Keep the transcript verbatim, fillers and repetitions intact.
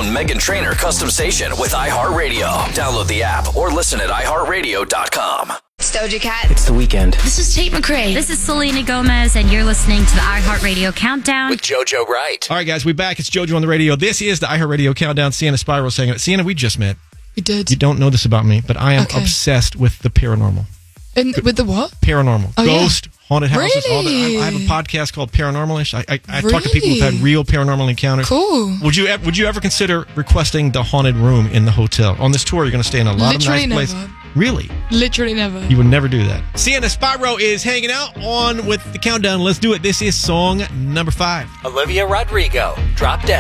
own Meghan Trainor custom station with iHeartRadio. Download the app or listen at i heart radio dot com. It's Doja Cat. It's the weekend. This is Tate McRae. This is Selena Gomez, and you're listening to the iHeartRadio Countdown with JoJo Wright. All right, guys, we're back. It's JoJo on the radio. This is the iHeartRadio Countdown. Sienna Spyro saying it. Sienna, we just met. We did. You don't know this about me, but I am Okay. obsessed with the paranormal. And with the what? Paranormal. Oh, Ghost, yeah. haunted houses. All that. Really? I, I have a podcast called Paranormalish. I, I, I Really? talk to people who've had real paranormal encounters. Cool. Would you ev- would you ever consider requesting the haunted room in the hotel? On this tour, you're going to stay in a lot Literally of nice never. places. Really? Literally never. You would never do that. Sienna Spyro is hanging out on with the countdown. Let's do it. This is song number five. Olivia Rodrigo, Drop Dead.